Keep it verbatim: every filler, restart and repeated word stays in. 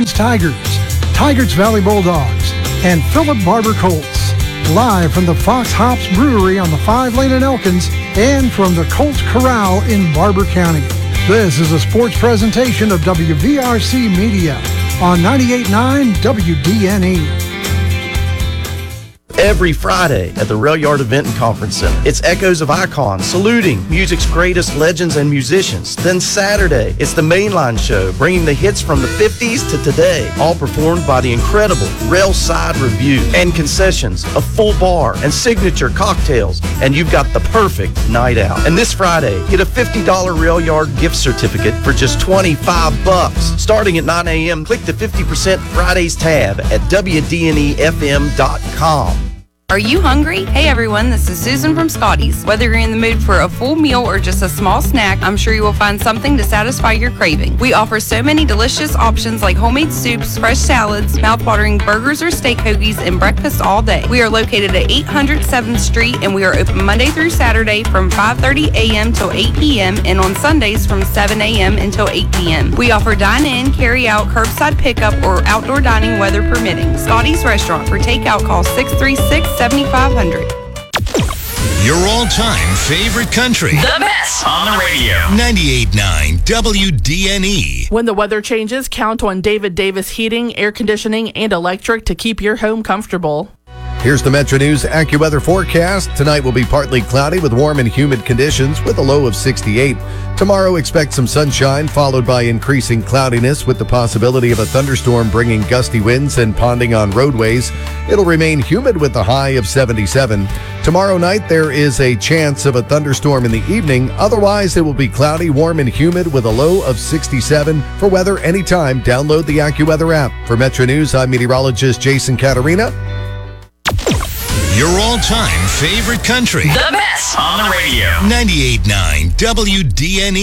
Tigers, Tigers Valley Bulldogs, and Philip Barber Colts. Live from the Fox Hops Brewery on the Five Lane in Elkins and from the Colts Corral in Barber County. This is a sports presentation of W V R C Media on ninety-eight point nine W D N E. Every Friday at the Rail Yard Event and Conference Center. It's Echoes of Icons, saluting music's greatest legends and musicians. Then Saturday, it's the Mainline Show, bringing the hits from the fifties to today, all performed by the incredible Rail Side Review. And concessions, a full bar, and signature cocktails, and you've got the perfect night out. And this Friday, get a fifty dollars Rail Yard gift certificate for just twenty-five bucks. Starting at nine a.m., click the fifty percent Fridays tab at W D N E F M dot com. Are you hungry? Hey everyone, this is Susan from Scotty's. Whether you're in the mood for a full meal or just a small snack, I'm sure you will find something to satisfy your craving. We offer so many delicious options like homemade soups, fresh salads, mouth-watering burgers or steak hoagies, and breakfast all day. We are located at eight hundred seventh Street, and we are open Monday through Saturday from five thirty a.m. till eight p.m. and on Sundays from seven a.m. until eight p.m. We offer dine-in, carry-out, curbside pickup, or outdoor dining weather permitting. Scotty's Restaurant. For takeout, call six three six, seven five zero zero. Your all-time favorite country. The best on the radio. ninety-eight point nine W D N E. When the weather changes, count on David Davis Heating, Air Conditioning, and Electric to keep your home comfortable. Here's the Metro News AccuWeather forecast. Tonight will be partly cloudy with warm and humid conditions with a low of sixty-eight. Tomorrow, expect some sunshine followed by increasing cloudiness with the possibility of a thunderstorm bringing gusty winds and ponding on roadways. It'll remain humid with a high of seventy-seven. Tomorrow night, there is a chance of a thunderstorm in the evening. Otherwise, it will be cloudy, warm, and humid with a low of sixty-seven. For weather anytime, download the AccuWeather app. For Metro News, I'm meteorologist Jason Caterina. Your all-time favorite country. The best on the radio. ninety-eight point nine W D N E.